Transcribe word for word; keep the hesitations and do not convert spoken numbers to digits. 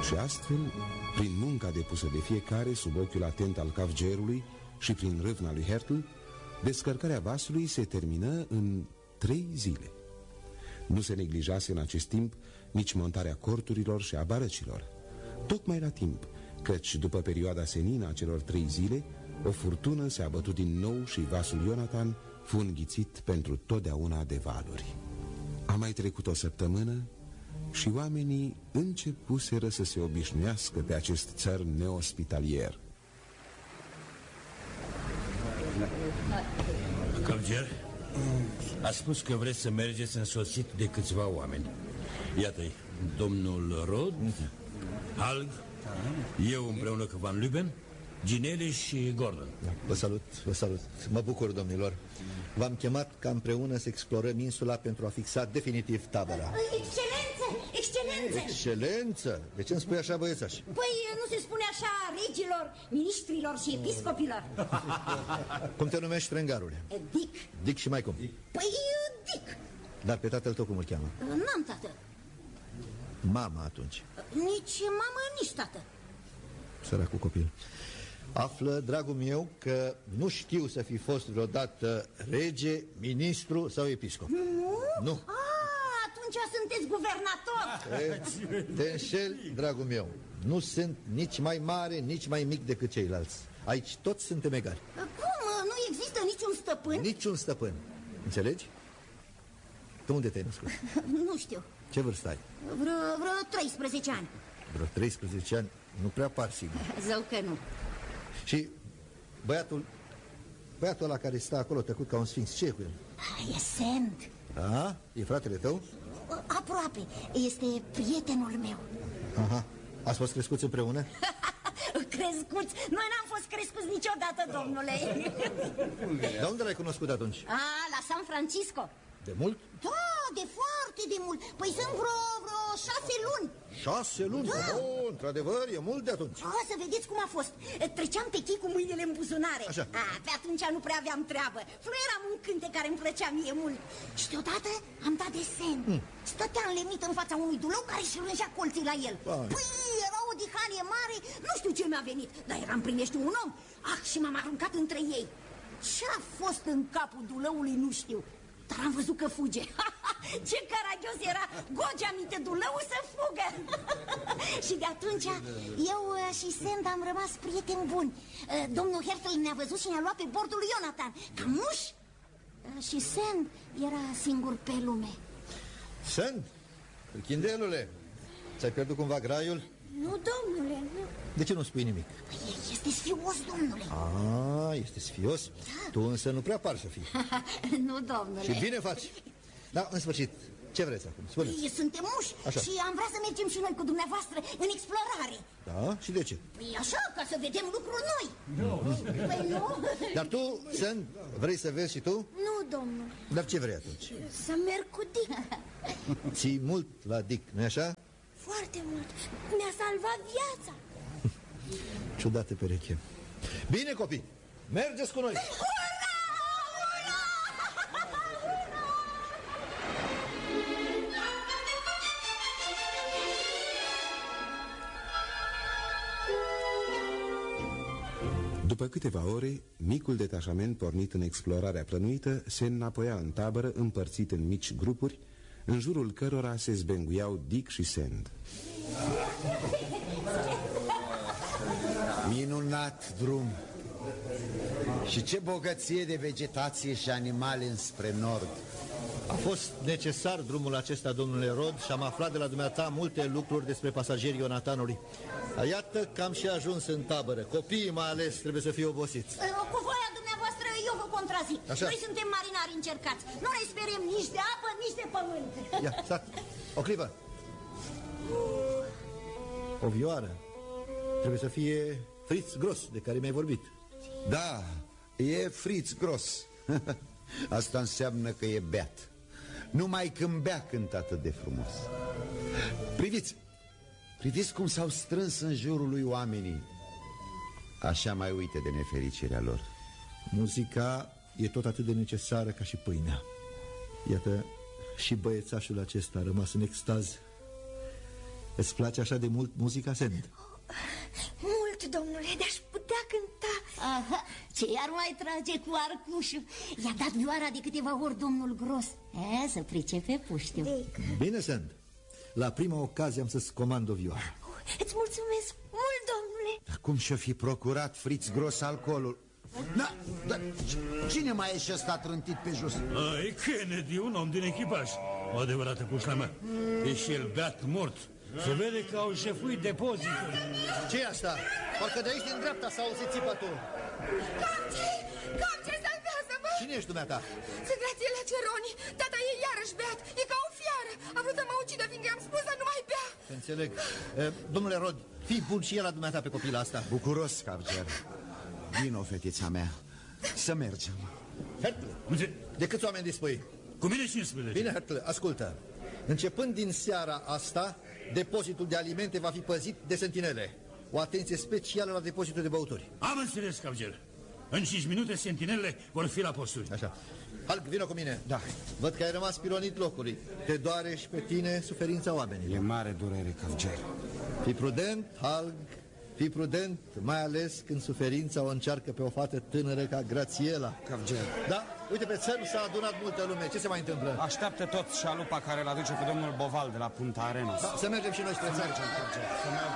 Și astfel, prin munca depusă de fiecare sub ochiul atent al cafgerului și prin râvna lui Hertl, descărcarea vasului se termină în trei zile. Nu se neglijase în acest timp nici montarea corturilor și a barăcilor. Tocmai la timp, căci după perioada senină a celor trei zile, o furtună se-a bătut din nou și vasul Ionatan fu înghițit pentru totdeauna de valuri. A mai trecut o săptămână și oamenii începuseră să se obișnuiască pe acest țăr neospitalier. Călger, a spus că vreți să mergeți însoțit de câțiva oameni. Iată-i, domnul Rod, Halg, eu împreună cu Van Luben, Ginele și Gordon. Vă salut, vă salut. Mă bucur, domnilor. V-am chemat ca împreună să explorăm insula pentru a fixa definitiv tabăra. Excelență, excelență! Excelență? De ce îmi spui așa, băiețaș? Păi nu se spune așa regilor, ministrilor și episcopilor. Cum te numești, trengarule? Dick. Dick și mai cum? Păi Dick. Dar pe tatăl tău cum îl cheamă? N-am tată. Mama atunci. Nici mamă, nici tată. Săracul copil. Află, dragul meu, că nu știu să fi fost vreodată rege, ministru sau episcop. Nu? Nu. Ah, atunci sunteți guvernator. Te înșeli, dragul meu. Nu sunt nici mai mare, nici mai mic decât ceilalți. Aici toți suntem egali. Cum? Nu există niciun stăpân? Niciun stăpân. Înțelegi? Tu unde te-ai născut? Nu știu. Ce vârstă ai? Vreo, vreo treisprezece ani. Vreo treisprezece ani? Nu prea par sigur. Zău că nu. Și băiatul Băiatul ăla care stă acolo tăcut ca un sfinx, ce e cu el? E Sand. Da? E fratele tău? Aproape, este prietenul meu. Aha, ați fost crescuți împreună? Crescuți? Noi n-am fost crescuți niciodată, domnule. Dar unde l-ai cunoscut atunci? Ah, la San Francisco. De mult? Da, de foarte de mult. Păi sunt vreo, vreo șase luni. Șase luni? Da. Oh, într-adevăr, e mult de atunci. Ah, să vedeți cum a fost. Treceam pe chei cu mâinile în buzunare. Așa. Ah, pe atunci nu prea aveam treabă. Fluieram un cânte care îmi plăcea mie mult. Și deodată am dat de semn. hmm. Stătea înlemnit în fața unui dulău care își rângea colții la el. Bani. Păi, era o dihanie mare. Nu știu ce mi-a venit, dar eram primești un om. Ah, și m-am aruncat între ei. Ce-a fost în capul dulăului nu știu, dar am văzut că fuge. Ce caragios era Gogeaminte dulău să fugă. Și de atunci eu și Sand am rămas prieteni buni. Domnul Hertl ne-a văzut și ne-a luat pe bordul lui Ionatan ca muși. Și Sand era singur pe lume. Sand? Chindelule, ți-ai pierdut cumva graiul? Nu, domnule, nu. De ce nu spui nimic? Este sfios, domnule. Ah, este sfios? Da. Tu însă nu prea pari să fii. Nu, domnule. Și bine faci. Da, în sfârșit, ce vreți acum? Spune. Păi, suntem muși. Așa. Și am vrea să mergem și noi cu dumneavoastră în explorare. Da? Și de ce? Păi așa, ca să vedem lucruri noi. Nu. Păi nu. Dar tu, Sand, vrei să vezi și tu? Nu, domnule. Dar ce vrei atunci? Să merg cu Dick. Ții mult la Dick, nu-i așa? Foarte mult. Mi-a salvat viața. Ciudată pereche. Bine, copii, mergeți cu noi. După câteva ore, micul detașament pornit în explorarea plănuită se înapoia în tabără, împărțit în mici grupuri, în jurul cărora se zbenguiau Dick și Sand. Minunat drum! Și ce bogăție de vegetație și animale înspre nord! A fost necesar drumul acesta, domnule Rod, și am aflat de la dumneata multe lucruri despre pasagerii Ionatanului. Iată că am și ajuns în tabără. Copiii mai ales trebuie să fie obosiți. Cu voia dumneavoastră eu vă contrazic. Așa. Noi suntem marinari încercați. Nu ne speriem nici de apă, nici de pământ. Ia, stat, o clipă. O vioară. Trebuie să fie Fritz Gros, de care mi-ai vorbit. Da, e Fritz Gros. Asta înseamnă că e beat. Numai când bea cântă atât de frumos. Priviți, priviți cum s-au strâns în jurul lui oamenii. Așa mai uite de nefericirea lor. Muzica e tot atât de necesară ca și pâinea. Iată, și băiețașul acesta a rămas în extaz. Îți place așa de mult muzica, Sand? Mult, domnule, de-aș putea cânta. Aha, ce ar mai trage cu arcușul? I-a dat vioara de câteva ori domnul Gros. E, să pricepe puștiu. Bine, Sand. La prima ocazie am să-ți comand o vioară. Îți mulțumesc mult, domnule. Dar cum și-o fi procurat Fritz Gros alcoolul? Da, da, cine mai e și ăsta trântit pe jos? E Kennedy, un om din echipaj. O adevărată pușla mea. E și el beat mort. Se vede că au șefuit depozitul. Ce-i asta? Parcă de aici din dreapta s-a auzit țipatul. Capce! Capce, salvează-mă! Cine ești dumneata? Sunt Grațiela Ceroni. Tata e iarăși beat. E ca o fiară. A vrut să mă ucidă, fiindcă i-am spus să nu mai bea. Înțeleg. E, domnule Rod, fii bun și el la dumneata pe copila asta. Bucuros, Capger. Vino, fetița mea. Să mergem. Hertle, de câți oameni dispui? Cu mine cincisprezece. Bine, Hertle, ascultă. Începând din seara asta, depozitul de alimente va fi păzit de sentinele. O atenție specială la depozitul de băuturi. Am înțeles, Capger. În cinci minute sentinelele vor fi la posturi. Așa. Halk, vină cu mine. Da. Văd că ai rămas pilonit locului. Te doare și pe tine suferința oamenilor. E mare durere, Capger. Fii prudent, Halk. Fii prudent, mai ales când suferința o încearcă pe o fată tânără ca Grațiela. Capger. Da, uite, pe țărm s-a adunat multă lume. Ce se mai întâmplă? Așteaptă tot șalupa care îl aduce pe domnul Boval de la Punta Arenas. Da, să mergem și noi spre țară.